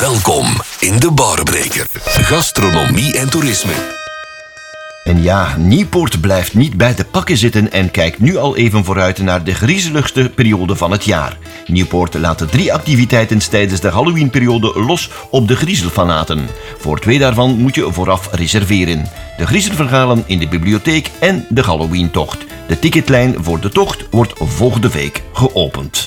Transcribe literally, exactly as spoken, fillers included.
Welkom in de Barbreker. Gastronomie en toerisme. En ja, Nieuwpoort blijft niet bij de pakken zitten en kijkt nu al even vooruit naar de griezeligste periode van het jaar. Nieuwpoort laat de drie activiteiten tijdens de Halloweenperiode los op de griezelfanaten. Voor twee daarvan moet je vooraf reserveren. De griezelverhalen in de bibliotheek en de Halloweentocht. De ticketlijn voor de tocht wordt volgende week geopend.